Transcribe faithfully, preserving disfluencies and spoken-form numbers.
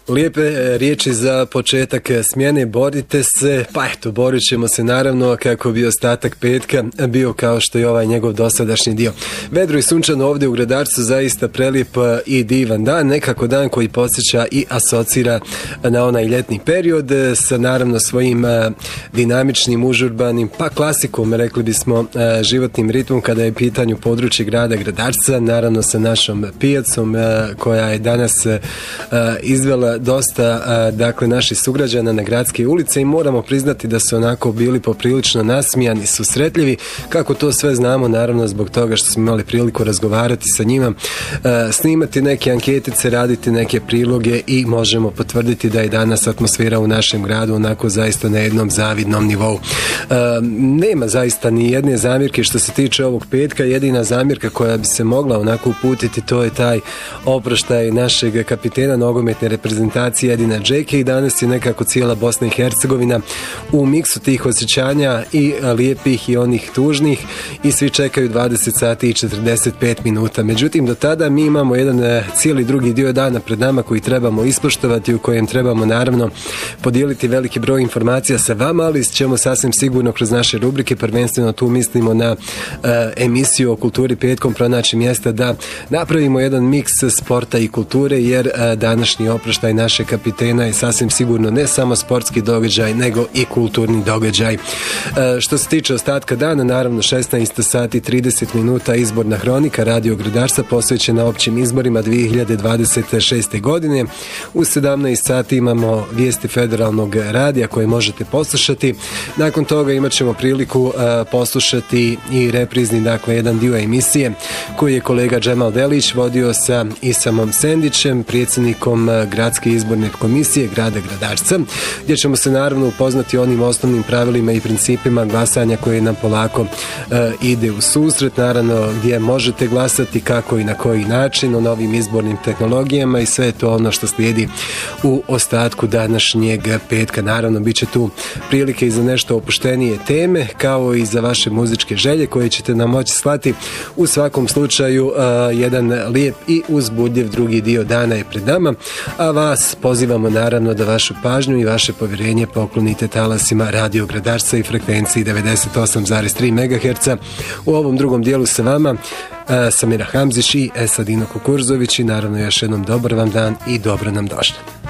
Lijepe riječi za početak smjene, borite se, pa eto, borit ćemo se naravno kako bi ostatak petka bio kao što je ovaj njegov dosadašnji dio. Vedro i sunčano ovdje u Gradarcu, zaista prelijep i divan dan, nekako dan koji podsjeća i asocira na onaj ljetni period sa naravno svojim dinamičnim, užurbanim, pa klasikom, rekli bismo, životnim ritmom kada je pitanju područje grada Gradarca, naravno sa našom pijacom koja je danas izvela dosta dakle naših sugrađana na gradske ulice i moramo priznati da su onako bili poprilično nasmijani, susretljivi, kako to sve znamo naravno zbog toga što smo imali priliku razgovarati sa njima, snimati neke anketice, raditi neke priloge i možemo potvrditi da je danas atmosfera u našem gradu onako zaista na jednom zavidnom nivou. Nema zaista ni jedne zamjerke što se tiče ovog petka, jedina zamjerka koja bi se mogla onako uputiti to je taj oproštaj našeg kapitena nogometne reprezentacije Edina Džeke i danas je nekako cijela Bosna i Hercegovina u miksu tih osjećanja i lijepih i onih tužnih i svi čekaju dvadeset sati i četrdeset pet minuta. Međutim, do tada mi imamo jedan cijeli drugi dio dana pred nama koji trebamo ispoštovati, u kojem trebamo naravno podijeliti veliki broj informacija sa vama, ali ćemo sasvim sigurno kroz naše rubrike, prvenstveno tu mislimo na uh, emisiju o kulturi petkom, pronaći mjesta da napravimo jedan miks sporta i kulture, jer uh, današnji oproštaj naše kapitena je sasvim sigurno ne samo sportski događaj, nego i kulturni događaj. E, što se tiče ostatka dana, naravno šesnaest sati i trideset minuta izborna hronika Radio Gradarca posvećena općim izborima dvije hiljade dvadeset šeste. godine. U sedamnaest sati imamo vijesti federalnog radija koje možete poslušati. Nakon toga imat ćemo priliku e, poslušati i reprizni, dakle, jedan dio emisije koji je kolega Džemal Delić vodio sa Isamom Sendićem, predsjednikom gradske izborne komisije grada Gradarca, gdje ćemo se naravno upoznati onim osnovnim pravilima i principima glasanja koje nam polako e, ide u susret, naravno gdje možete glasati, kako i na koji način, o novim izbornim tehnologijama i sve to ono što slijedi u ostatku današnjeg petka. Naravno, bit će tu prilike i za nešto opuštenije teme, kao i za vaše muzičke želje koje ćete nam moći slati. U svakom slučaju, e, jedan lijep i uzbudljiv drugi dio dana je pred nama, a vas pozivamo naravno da vašu pažnju i vaše povjerenje poklonite talasima Radio Gradarca i frekvenciji devedeset osam zarez tri megaherca. U ovom drugom dijelu sa vama uh, Samira Hamzić i Esadino Kukurzović i naravno još jednom dobar vam dan i dobro nam došli.